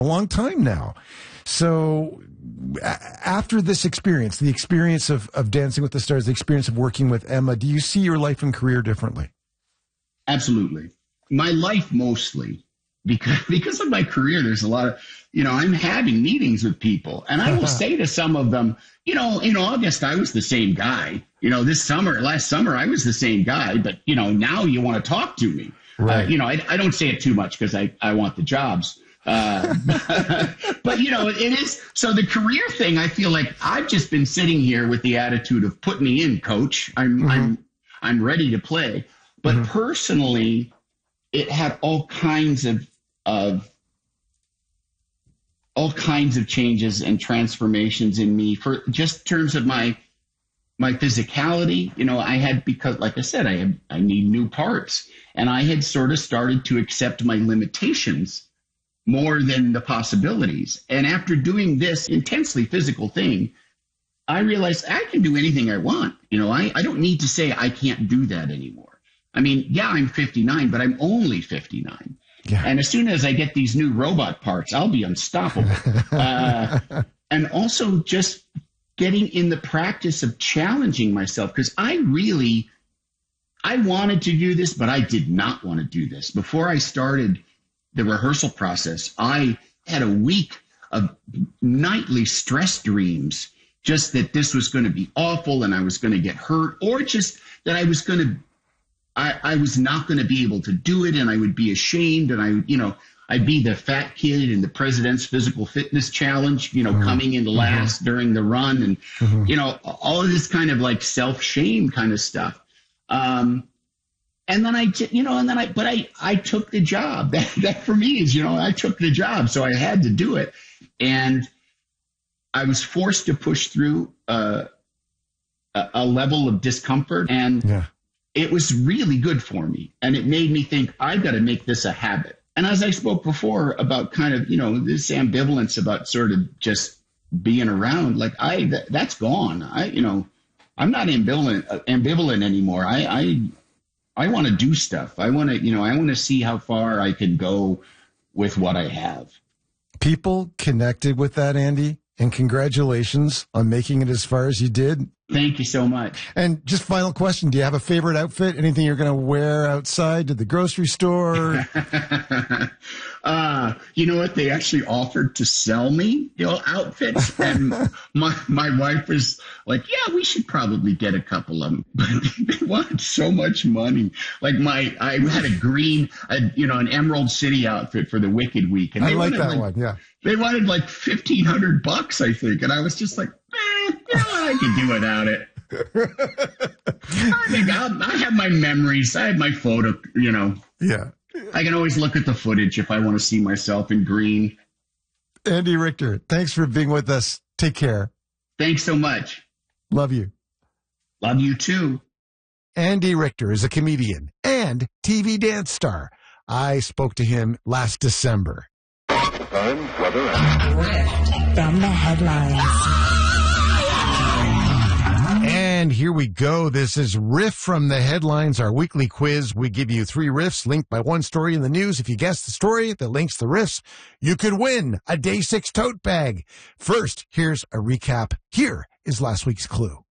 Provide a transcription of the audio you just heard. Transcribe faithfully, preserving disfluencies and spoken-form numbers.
a long time now. So a- after this experience, the experience of, of Dancing with the Stars, the experience of working with Emma, do you see your life and career differently? Absolutely. My life mostly, because because of my career, there's a lot of, you know, I'm having meetings with people, and I will say to some of them, you know, in August, I was the same guy. You know, this summer, last summer, I was the same guy, but, you know, now you want to talk to me. Right. Uh, you know, I, I don't say it too much because I, I want the jobs. Uh, but, you know, it is. So the career thing, I feel like I've just been sitting here with the attitude of put me in, coach. I'm, mm-hmm. I'm, I'm ready to play. But mm-hmm. personally, it had all kinds of, of, all kinds of changes and transformations in me for just in terms of my, my physicality. You know, I had, because like I said, I had, I need new parts, and I had sort of started to accept my limitations more than the possibilities. And after doing this intensely physical thing, I realized I can do anything I want. You know, I, I don't need to say I can't do that anymore. I mean, yeah, I'm fifty-nine, but I'm only fifty-nine. Yeah. And as soon as I get these new robot parts, I'll be unstoppable. uh, and also just getting in the practice of challenging myself, because I really, I wanted to do this, but I did not want to do this. Before I started the rehearsal process, I had a week of nightly stress dreams, just that this was going to be awful and I was going to get hurt, or just that I was going to I, I was not going to be able to do it, and I would be ashamed, and I, you know, I'd be the fat kid in the President's Physical Fitness Challenge, you know, mm-hmm. coming in last mm-hmm. during the run, and, mm-hmm. you know, all of this kind of like self-shame kind of stuff. Um, and then I, you know, and then I, but I, I took the job. That, that for me is, you know, I took the job, so I had to do it. And I was forced to push through uh, a, a level of discomfort, and yeah. it was really good for me. And it made me think, I've got to make this a habit. And as I spoke before about kind of, you know, this ambivalence about sort of just being around, like I, th- that's gone. I, you know, I'm not ambivalent, uh, ambivalent anymore. I, I, I want to do stuff. I want to, you know, I want to see how far I can go with what I have. People connected with that, Andy, and congratulations on making it as far as you did. Thank you so much. And just final question, do you have a favorite outfit? Anything you're going to wear outside to the grocery store? uh, you know what? They actually offered to sell me, you know, outfits. And my my wife was like, yeah, we should probably get a couple of them. But they wanted so much money. Like my, I had a green, a, you know, an Emerald City outfit for the Wicked Week. And they I like wanted, that like, one, yeah. They wanted like fifteen hundred bucks, I think. And I was just like, eh, yeah, I can do without it. I think I'll, I have my memories. I have my photo, you know. Yeah. I can always look at the footage if I want to see myself in green. Andy Richter, thanks for being with us. Take care. Thanks so much. Love you. Love you too. Andy Richter is a comedian and T V dance star. I spoke to him last December. Time, weather, and from the headlines. And here we go. This is Riff from the Headlines, our weekly quiz. We give you three riffs linked by one story in the news. If you guess the story that links the riffs, you could win a Day six tote bag. First, here's a recap. Here is last week's clue.